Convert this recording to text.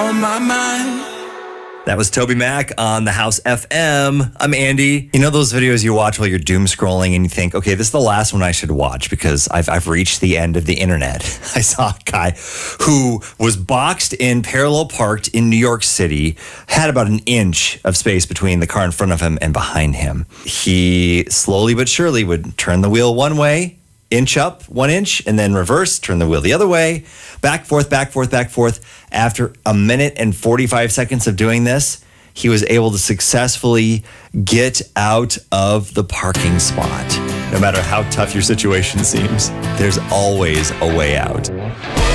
on my mind. That was Toby Mac on the House FM. I'm Andy. You know those videos you watch while you're doom scrolling and you think, okay, this is the last one I should watch because I've reached the end of the internet. I saw a guy who was boxed in, parallel parked in New York City, had about an inch of space between the car in front of him and behind him. He slowly but surely would turn the wheel one way, inch up 1 inch, and then reverse, turn the wheel the other way, back, forth, back, forth, back, forth. After a minute and 45 seconds of doing this, he was able to successfully get out of the parking spot. No matter how tough your situation seems, there's always a way out.